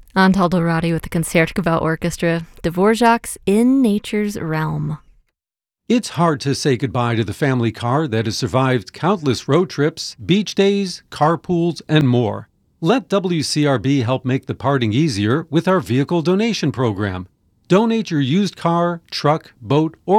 Antal Dorati with the Concertgebouw Orchestra, Dvorak's In Nature's Realm. It's hard to say goodbye to the family car that has survived countless road trips, beach days, carpools, and more. Let WCRB help make the parting easier with our vehicle donation program. Donate your used car, truck, boat, or